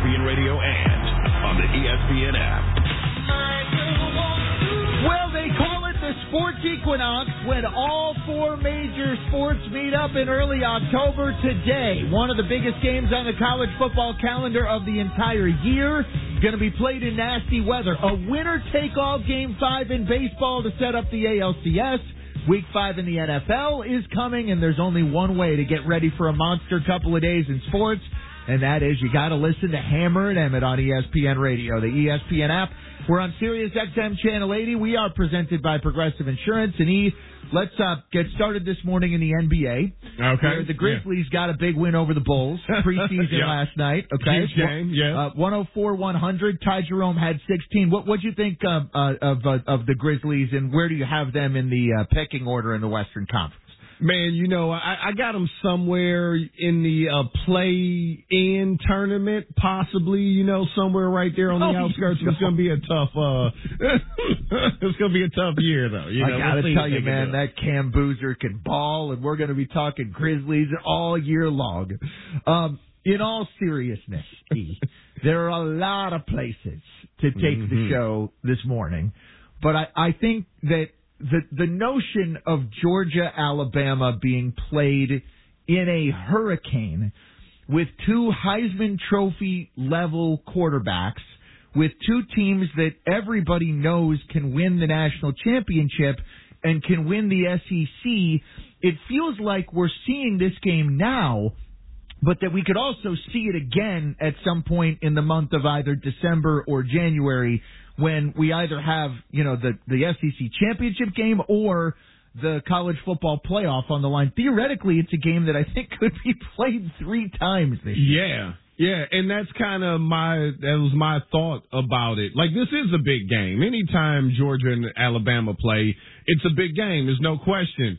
ESPN Radio and on the ESPN app. Well, they call it the sports equinox when all four major sports meet up in early October today. One of the biggest games on the college football calendar of the entire year. Going to be played in nasty weather. A winner-take-all Game 5 in baseball to set up the ALCS. Week 5 in the NFL is coming, and there's only one way to get ready for a monster couple of days in sports, and that is you got to listen to Hammer and Emmett on ESPN Radio, the ESPN app. We're on Sirius XM Channel 80. We are presented by Progressive Insurance. And let's get started this morning in the NBA. Okay. Where the Grizzlies got a big win over the Bulls preseason last night. Okay. Huge game, yeah. 104-100. Ty Jerome had 16. What'd you think of the Grizzlies, and where do you have them in the pecking order in the Western Conference? Man, you know, I got them somewhere in the play-in tournament, possibly, you know, somewhere right there on the outskirts. It's going to be a tough, it's going to be a tough year, though. You know, I got to tell you, man, that Cam Boozer can ball, and we're going to be talking Grizzlies all year long. In all seriousness, E, there are a lot of places to take the show this morning, but I think that the notion of Georgia, Alabama being played in a hurricane with two Heisman Trophy level quarterbacks, with two teams that everybody knows can win the national championship and can win the SEC, it feels like we're seeing this game now, but that we could also see it again at some point in the month of either December or January, when we either have, you know, the SEC championship game or the college football playoff on the line. Theoretically, it's a game that I think could be played 3 times this year. Yeah, and that's kind of that was my thought about it. Like, this is a big game. Anytime Georgia and Alabama play, it's a big game. There's no question.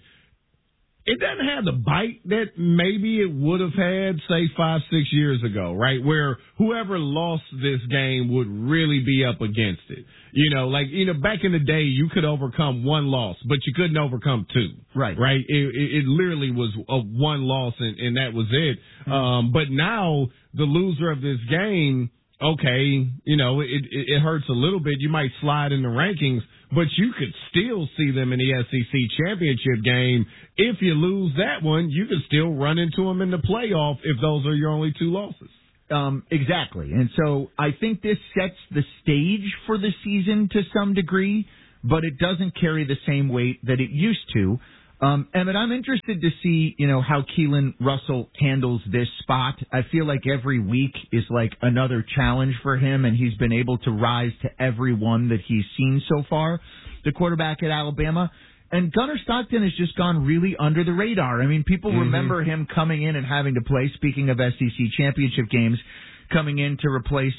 It doesn't have the bite that maybe it would have had, say, 5-6 years ago, right? Where whoever lost this game would really be up against it. You know, like, you know, back in the day, you could overcome one loss, but you couldn't overcome 2. Right. Right? It literally was a one loss, and that was it. But now, the loser of this game, okay, you know, it hurts a little bit. You might slide in the rankings, but you could still see them in the SEC championship game. If you lose that one, you could still run into them in the playoff if those are your only 2 losses. Exactly. And so I think this sets the stage for the season to some degree, but it doesn't carry the same weight that it used to. Emmett, I'm interested to see, you know, how Keelan Russell handles this spot. I feel like every week is like another challenge for him, and he's been able to rise to every one that he's seen so far, the quarterback at Alabama. And Gunnar Stockton has just gone really under the radar. I mean, people remember him coming in and having to play, speaking of SEC championship games, coming in to replace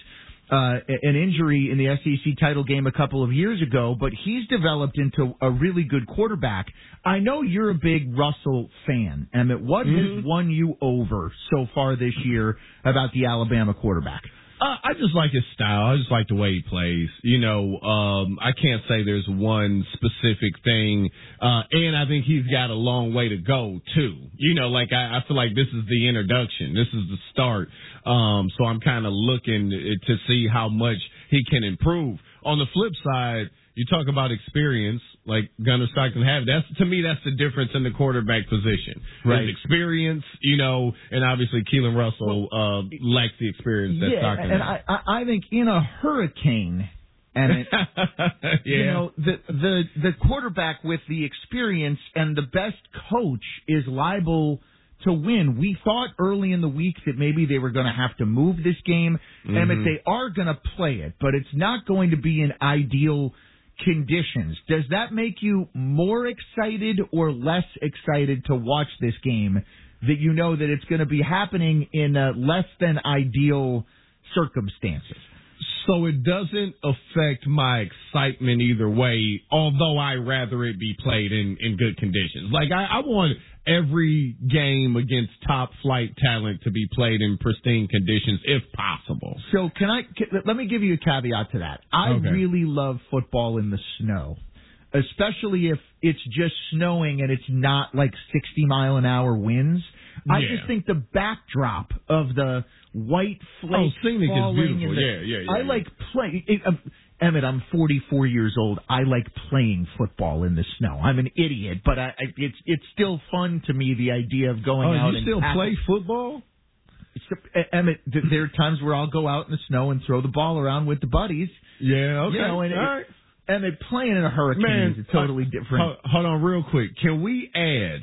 an injury in the SEC title game a couple of years ago, but he's developed into a really good quarterback. I know you're a big Russell fan, Emmett. What has won you over so far this year about the Alabama quarterback? I just like his style. I just like the way he plays. You know, I can't say there's one specific thing. And I think he's got a long way to go, too. You know, like I feel like this is the introduction. This is the start. So I'm kind of looking to see how much he can improve. On the flip side, you talk about experience, like Gunnar Stockton had. To me, that's the difference in the quarterback position. Right. His experience, you know, and obviously Keelan Russell lacks the experience that Stockton and has. I think in a hurricane, and you know, the quarterback with the experience and the best coach is liable to win. We thought early in the week that maybe they were going to have to move this game, and that they are going to play it, but it's not going to be in ideal conditions. Does that make you more excited or less excited to watch this game, that you know that it's going to be happening in less than ideal circumstances? So it doesn't affect my excitement either way, although I rather it be played in good conditions. Like, I want every game against top flight talent to be played in pristine conditions if possible. So let me give you a caveat to that. I really love football in the snow. especially if it's just snowing and it's not like 60-mile-an-hour winds. I just think the backdrop of the white flakes scenic falling. is beautiful. I like playing. Emmett, I'm 44 years old. I like playing football in the snow. I'm an idiot, but it's still fun to me, the idea of going out. You still play football? Emmett, there are times where I'll go out in the snow and throw the ball around with the buddies. Yeah, okay. All right. Emmett, playing in a hurricane is totally different. Hold on real quick. Can we add,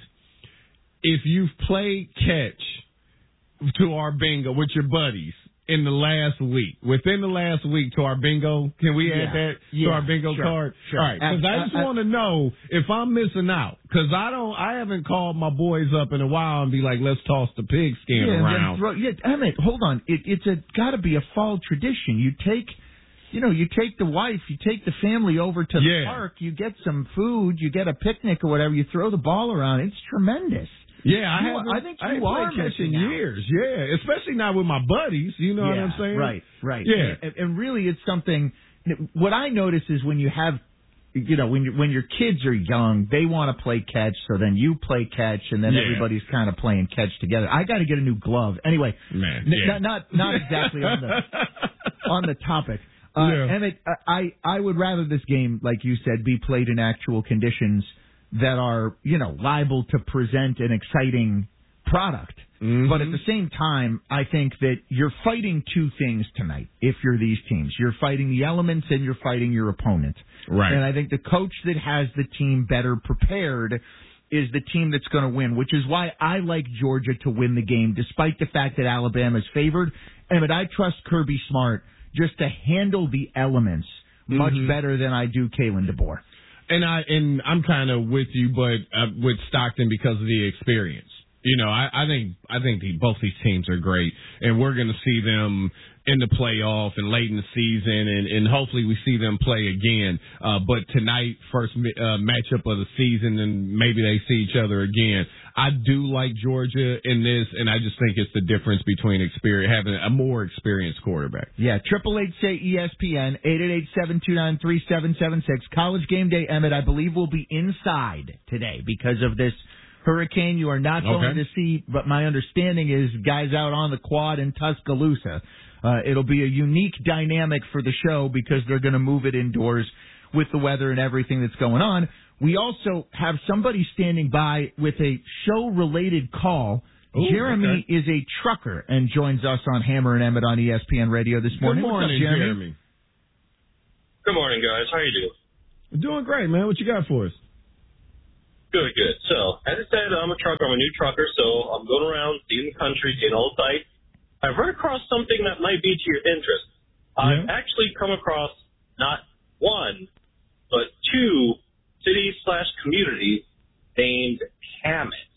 if you've played catch to our bingo with your buddies in the last week, within the last week to our bingo, can we add that to our bingo card? Sure. All right, because I just want to know if I'm missing out, because I haven't called my boys up in a while and be like, let's toss the pigskin around. Emmett, hold on. It's got to be a fall tradition. You take the wife, you take the family over to the park, you get some food, you get a picnic or whatever, you throw the ball around. It's tremendous. Yeah, I think you are catching years. Yeah, especially not with my buddies. You know what I'm saying? Right. Yeah, and really, it's something. What I notice is when you have, when your kids are young, they want to play catch. So then you play catch, and then everybody's kind of playing catch together. I got to get a new glove. Anyway, not exactly on the topic. Emmett, I would rather this game, like you said, be played in actual conditions that are, liable to present an exciting product. Mm-hmm. But at the same time, I think that you're fighting two things tonight if you're these teams. You're fighting the elements and you're fighting your opponent. Right. And I think the coach that has the team better prepared is the team that's going to win, which is why I like Georgia to win the game, despite the fact that Alabama's favored. And I trust Kirby Smart just to handle the elements much better than I do Kalen DeBoer. And I'm kind of with you, but with Stockton because of the experience. I think both these teams are great, and we're going to see them in the playoff and late in the season, and hopefully we see them play again. But tonight, first matchup of the season, and maybe they see each other again. I do like Georgia in this, and I just think it's the difference between having a more experienced quarterback. Yeah, 888-SAY-ESPN, 888-729-3776. College Game Day, Emmett, I believe will be inside today because of this hurricane. You are not going to see, but my understanding is guys out on the quad in Tuscaloosa. It'll be a unique dynamic for the show because they're going to move it indoors with the weather and everything that's going on. We also have somebody standing by with a show-related call. Ooh, Jeremy is a trucker and joins us on Hammer and Emmett on ESPN Radio this morning. Good morning, What's up, Jeremy? Good morning, guys. How are you doing? We're doing great, man. What you got for us? Good. So, as I said, I'm a trucker. I'm a new trucker, so I'm going around, seeing the country, seeing all the sites. I've run across something that might be to your interest. I've actually come across not one, but two cities/communities named Hammett.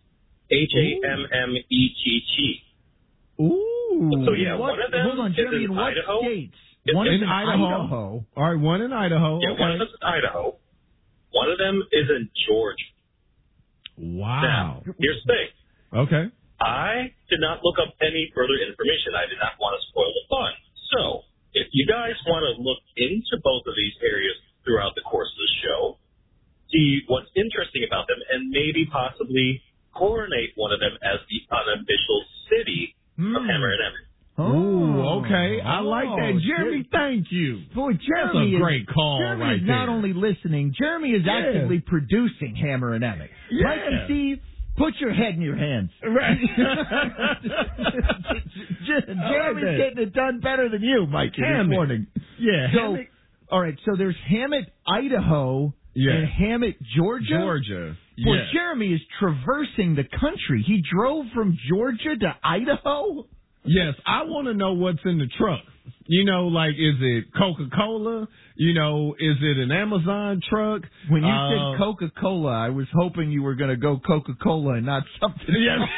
Hammett. Ooh. So, one of them hold on, Jeremy, is in what Idaho. states? One in Idaho. All right, one in Idaho. Yeah, one of them is in Idaho. One of them is in Georgia. Wow. Now, here's the thing. Okay. I did not look up any further information. I did not want to spoil the fun. So, if you guys want to look into both of these areas throughout the course of the show, see what's interesting about them, and maybe possibly coronate one of them as the unofficial city of Hammer and Emmett. Oh, okay. I like that. Jeremy, thank you. Boy, Jeremy That's a great call Jeremy right is there. not only listening, Jeremy is actively producing Hammer and Emmett. Yeah. Mike and Steve, put your head in your hands. Right. Jeremy's getting it done better than you, Mike, this morning. Yeah. So, all right, so there's Hammett, Idaho, and Hammett, Georgia. Boy, Jeremy is traversing the country. He drove from Georgia to Idaho? Yes, I want to know what's in the truck. Is it Coca-Cola? Is it an Amazon truck? When you said Coca-Cola, I was hoping you were going to go Coca-Cola and not something else.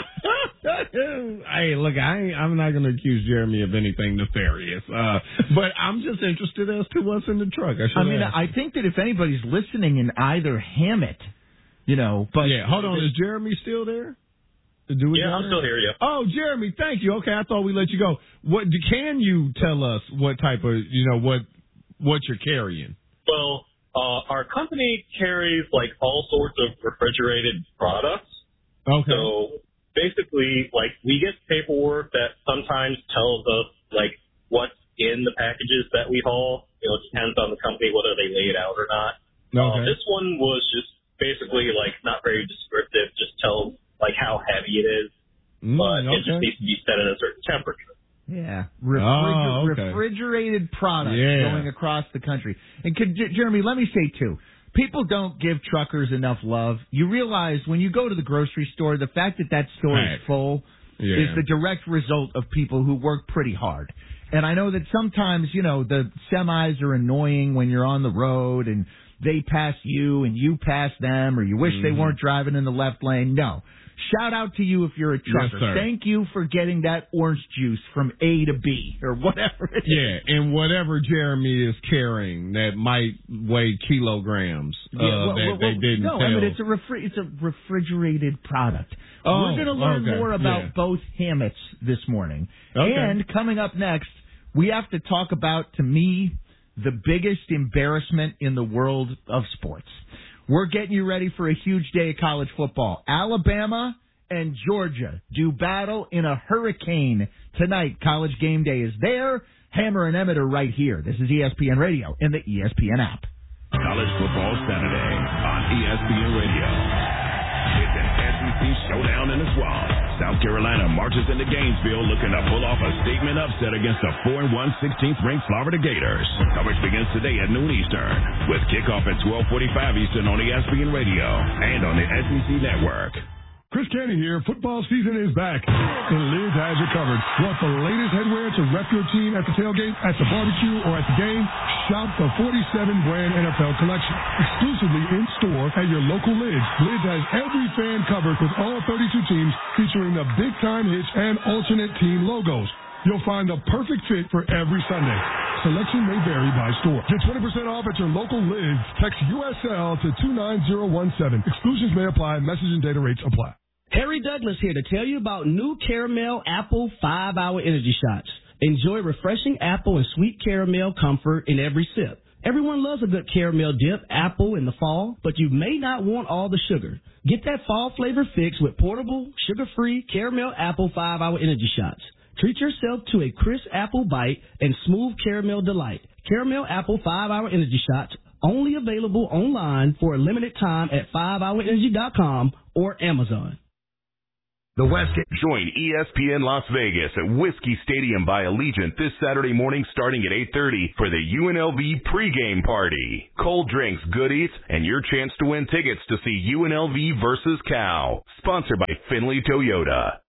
Hey, look, I'm not going to accuse Jeremy of anything nefarious. But I'm just interested as to what's in the truck. I think that if anybody's listening in either Hammett, but... Yeah, hold on. Is Jeremy still there? I'm still here, yeah. Oh, Jeremy, thank you. Okay, I thought we let you go. What can you tell us? What type of what you're carrying? Well, Our company carries like all sorts of refrigerated products. Okay. So basically, like, we get paperwork that sometimes tells us like what's in the packages that we haul. You know, it depends on the company whether they lay it out or not. Okay. This one was just basically like not very descriptive, just tells like how heavy it is, but it just needs to be set at a certain temperature. Yeah, okay. refrigerated products going across the country. And Jeremy, let me say too, people don't give truckers enough love. You realize when you go to the grocery store, the fact that store is full is the direct result of people who work pretty hard. And I know that sometimes, you know, the semis are annoying when you're on the road and they pass you and you pass them, or you wish they weren't driving in the left lane. No. Shout out to you if you're a trucker. Yes, thank you for getting that orange juice from A to B or whatever it is. Yeah, and whatever Jeremy is carrying that might weigh kilograms that they didn't tell. No, I mean, it's a refrigerated product. We're going to learn more about both hammocks this morning. Okay. And coming up next, we have to talk about, to me, the biggest embarrassment in the world of sports. We're getting you ready for a huge day of college football. Alabama and Georgia do battle in a hurricane tonight. College game day is there. Hammer and Emmett are right here. This is ESPN Radio and the ESPN app. College football Saturday on ESPN Radio. It's an SEC showdown in the swamp. South Carolina marches into Gainesville looking to pull off a statement upset against the 4-1 16th-ranked Florida Gators. Coverage begins today at noon Eastern with kickoff at 12:45 Eastern on ESPN Radio and on the SEC Network. Chris Canty here. Football season is back, and Lids has you covered. Want the latest headwear to rep your team at the tailgate, at the barbecue, or at the game? Shop the 47-brand NFL collection, exclusively in-store at your local Lids. Lids has every fan covered with all 32 teams, featuring the big-time hits and alternate team logos. You'll find the perfect fit for every Sunday. Selection may vary by store. Get 20% off at your local Lids. Text USL to 29017. Exclusions may apply. Message and data rates apply. Harry Douglas here to tell you about new Caramel Apple 5-Hour Energy Shots. Enjoy refreshing apple and sweet caramel comfort in every sip. Everyone loves a good caramel dip apple in the fall, but you may not want all the sugar. Get that fall flavor fix with portable, sugar-free Caramel Apple 5-Hour Energy Shots. Treat yourself to a crisp apple bite and smooth caramel delight. Caramel Apple 5-Hour Energy Shots, only available online for a limited time at 5hourenergy.com or Amazon. The Westgate. Join ESPN Las Vegas at Whiskey Stadium by Allegiant this Saturday morning starting at 8:30 for the UNLV pregame party. Cold drinks, goodies, and your chance to win tickets to see UNLV versus Cal. Sponsored by Findlay Toyota.